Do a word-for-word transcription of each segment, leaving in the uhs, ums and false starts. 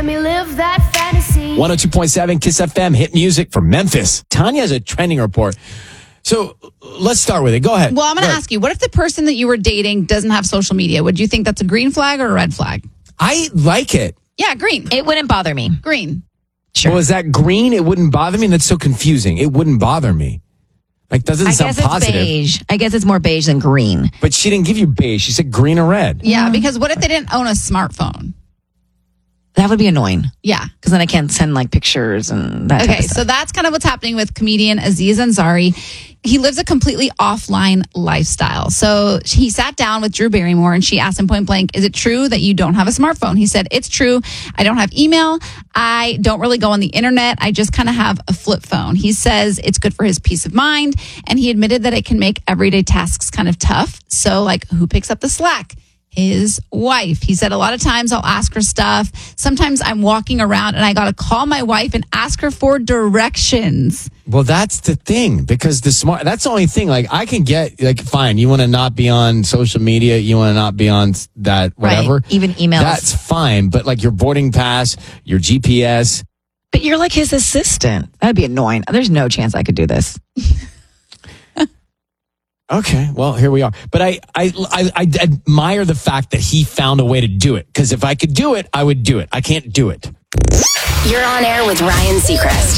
Let me live that fantasy. one oh two point seven Kiss F M, hit music for Memphis. Tanya has a trending report. So let's start with it. Go ahead. Well, I'm going to Go ask you, what if the person that you were dating doesn't have social media? Would you think that's a green flag or a red flag? I like it. Yeah, green. It wouldn't bother me. Green. Sure. Well, is that green? It wouldn't bother me? That's so confusing. It wouldn't bother me. Like, doesn't I sound guess it's positive. beige. I guess it's more beige than green. But she didn't give you beige. She said green or red. Yeah, because what if they didn't own a smartphone? That would be annoying. Yeah. Because then I can't send like pictures and that type Okay, of stuff. so that's kind of what's happening with comedian Aziz Ansari. He lives a completely offline lifestyle. So he sat down with Drew Barrymore and she asked him point blank, is it true that you don't have a smartphone? He said, it's true. I don't have email. I don't really go on the internet. I just kind of have a flip phone. He says it's good for his peace of mind. And he admitted that it can make everyday tasks kind of tough. So like, who picks up the slack? His wife. He said a lot of times I'll ask her stuff. Sometimes I'm walking around and I got to call my wife and ask her for directions. Well, that's the thing, because the smart, that's the only thing. Like, I can get, like, fine, you want to not be on social media, you want to not be on that, whatever. Right. Even emails. That's fine. But, like, your boarding pass, your G P S. But you're like his assistant. That'd be annoying. There's no chance I could do this. Okay, well, here we are. But I, I, I, I admire the fact that he found a way to do it. Because if I could do it, I would do it. I can't do it. You're on air with Ryan Seacrest.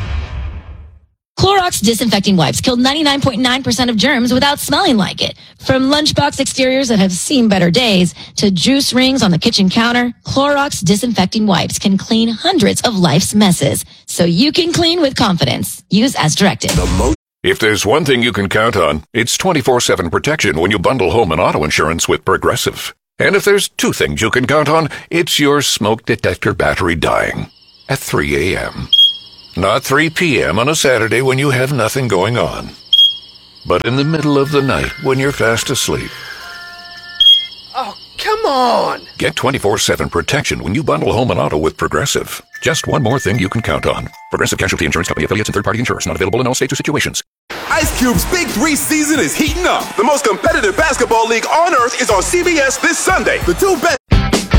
Clorox disinfecting wipes killed ninety-nine point nine percent of germs without smelling like it. From lunchbox exteriors that have seen better days to juice rings on the kitchen counter, Clorox disinfecting wipes can clean hundreds of life's messes. So you can clean with confidence. Use as directed. If there's one thing you can count on, it's twenty-four seven protection when you bundle home and auto insurance with Progressive. And if there's two things you can count on, it's your smoke detector battery dying at three a.m. Not three p.m. on a Saturday when you have nothing going on, but in the middle of the night when you're fast asleep. Oh, come on! Get twenty-four seven protection when you bundle home and auto with Progressive. Just one more thing you can count on. Progressive Casualty Insurance Company affiliates and third-party insurers. Not available in all states or situations. Ice Cube's Big Three season is heating up. The most competitive basketball league on earth is on C B S this Sunday. The two best...